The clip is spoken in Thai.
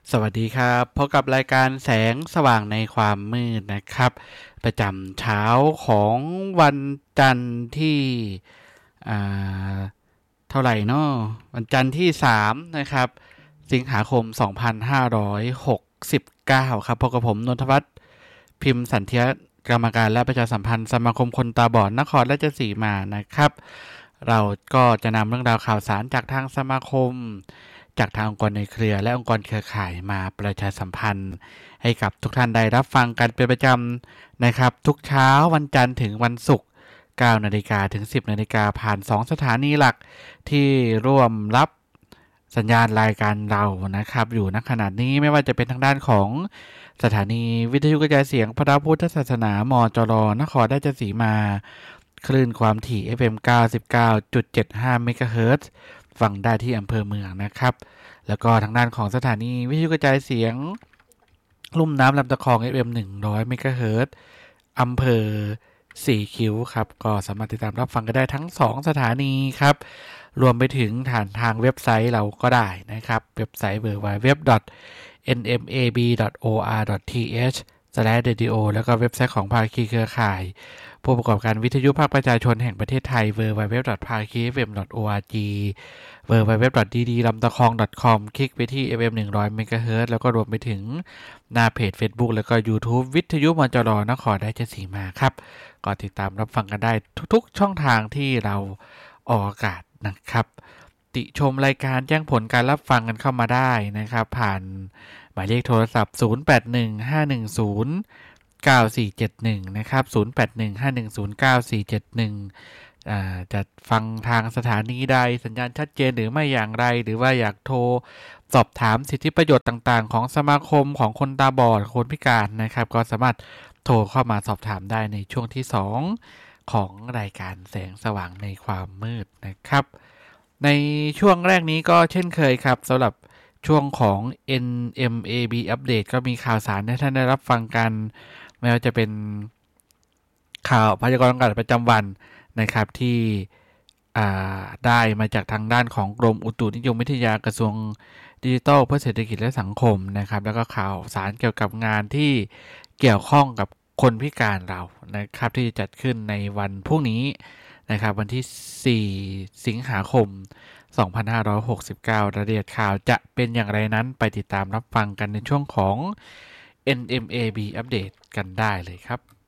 สวัสดีครับพบกับรายการแสงสว่างในความมืดนะครับประจำเช้าของวันจันทร์ที่อ่าเท่าไหร่เนาะวันจันทร์ที่3นะครับสิงหาคม2569ครับพบกับผมนนทวัฒน์พิมพ์สันเทียกรรมการและประชาสัมพันธ์สมาคมคนตาบอดนครราชสีมานะครับเราก็จะนำเรื่องราวข่าวสารจากทางสมาคมจากทางองค์กรในเครือและองค์กรเครือข่ายมาประชาสัมพันธ์ให้กับทุกท่านได้รับฟังกันเป็นประจำนะครับทุกเช้าวันจันทร์ถึงวันศุกร์9 นาฬิกาถึง 10 นาฬิกาผ่าน2สถานีหลักที่ร่วมรับสัญญาณรายการเรานะครับอยู่ณขณะนี้ไม่ว่าจะเป็นทางด้านของสถานีวิทยุกระจายเสียงพระพุทธศาสนามจรนครราชสีมาคลื่นความถี่ FM 99.75 เมกะเฮิรตซ์ฟังได้ที่อำเภอเมืองนะครับแล้วก็ทางด้านของสถานีวิทยุกระจายเสียงลุ่มน้ำลำตะคอง FM 100 เมกะเฮิรตซ์อำเภอสีคิ้วครับก็สามารถติดตามรับฟังกันได้ทั้ง2สถานีครับรวมไปถึงทางเว็บไซต์เราก็ได้นะครับเว็บไซต์ www.nmab.or.th/radio แล้วก็เว็บไซต์ของภาคีเครือข่ายผู้ประกอบการวิทยุภาคประชาชนแห่งประเทศไทย www.phakifm.org www.ddlamtakong.com คลิกไปที่ FM 100 MHz แล้วก็รวมไปถึงหน้าเพจ Facebook แล้วก็ YouTube วิทยุมจรนครราชสีมาครับก็ติดตามรับฟังกันได้ทุกๆช่องทางที่เราออกอากาศนะครับติชมรายการแจ้งผลการรับฟังกันเข้ามาได้นะครับผ่านหมายเลขโทรศัพท์0815109471นะครับ0815109471จะฟังทางสถานีใดสัญญาณชัดเจนหรือไม่อย่างไรหรือว่าอยากโทรสอบถามสิทธิประโยชน์ต่างๆของสมาคมของคนตาบอดคนพิการนะครับก็สามารถโทรเข้ามาสอบถามได้ในช่วงที่2ของรายการแสงสว่างในความมืดนะครับในช่วงแรกนี้ก็เช่นเคยครับสำหรับช่วงของ NMAB อัปเดตก็มีข่าวสารให้ท่านได้รับฟังกันไม่ว่าจะเป็นข่าวพยากรณ์อากาศประจำวันนะครับที่ได้มาจากทางด้านของกรมอุตุนิยมวิทยากระทรวงดิจิทัลเพื่อเศรษฐกิจและสังคมนะครับแล้วก็ข่าวสารเกี่ยวกับงานที่เกี่ยวข้องกับคนพิการเรานะครับที่จะจัดขึ้นในวันพรุ่งนี้นะครับวันที่4สิงหาคม2569รายละเอียดข่าวจะเป็นอย่างไรนั้นไปติดตามรับฟังกันในช่วงของ NMAB อัปเดตกันได้เลยครับ